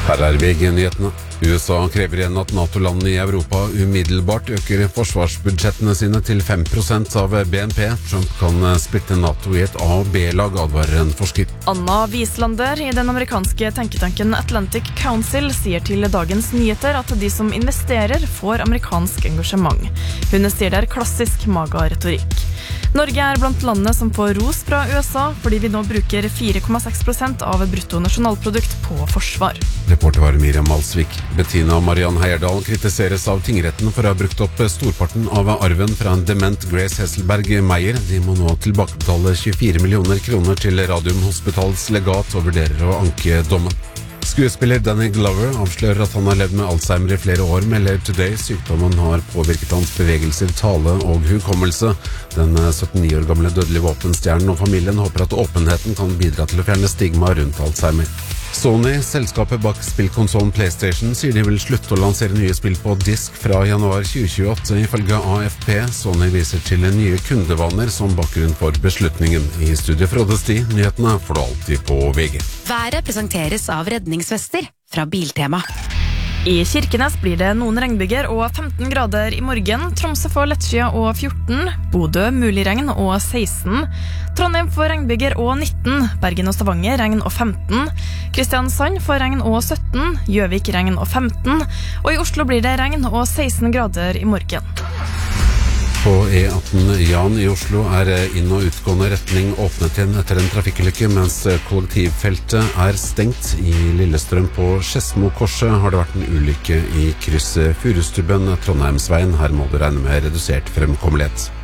Her VG-nyhetene. USA krever igjen at NATO-landene i Europa umiddelbart øker forsvarsbudsjettene sine til 5% av BNP. Trump kan splitte NATO i et A- og B-lag, advarer en forsker. Anna Wieslander i den amerikanske tenketanken Atlantic Council sier til Dagens Nyheter at de som investerer får amerikansk engasjement. Hun sier det klassisk maga-retorikk. Norge blant landene som får ros fra USA, fordi vi nå bruker 4,6% av bruttonasjonalprodukt på forsvar. Reporter var Miriam Malsvik. Bettina og Mariann Heierdal kritiseres av tingretten for å ha brukt opp storparten av arven fra en dement Grace Hesselberg Meyer. De må nå tilbakebetale 24 millioner kroner til Radiumhospitalets legat og vurderer å anke dommen. Skuespiller Danny Glover avslører at han har levd med Alzheimer i flere år, melder Today. Sykdommen har påvirket hans bevegelser, tale og hukommelse. Den 79 år gamle dødelige våpenstjernen og familien håper at åpenheten kan bidra til å fjerne stigma rundt Alzheimer. Sony, selskapet bak spillkonsollen PlayStation, sier de vil slutte å lansere nye spill på disk fra januar 2028, ifølge AFP. Sony viser til nye kundevaner som bakgrunn for beslutningen. I studiet Frode Sti, nyhetene får du alltid på VG. Været presenteres av redningsvester fra Biltema. I Kirkenes blir det noen regnbyger og 15 grader i morgen. Tromsø får lettskyet og 14. Bodø mulig regn og 16. Trondheim får regnbyger og 19. Bergen og Stavanger regn og 15. Kristiansand får regn og 17. Gjøvik regn og 15. Og i Oslo blir det regn og 16 grader i morgen. På E18 Jan i Oslo inn- og utgående retning åpnet igjen etter en trafikkulykke, mens kollektivfeltet stengt. I Lillestrøm på Skedsmokorset har det vært en ulykke i krysset Furustubben, Trondheimsveien. Her må du regne med redusert fremkommelighet.